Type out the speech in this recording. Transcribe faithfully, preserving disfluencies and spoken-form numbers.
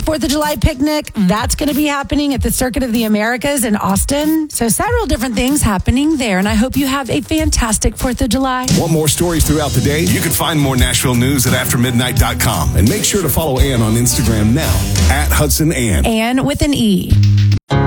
fourth of July picnic. That's going to be happening at the Circuit of the Americas in Austin. So several different things happening there. And I hope you have a fantastic fourth of July. Want more stories throughout the day? You can find more Nashville news at after midnight dot com. And make sure to follow Ann on Instagram now, at Hudson Ann. Ann with an E.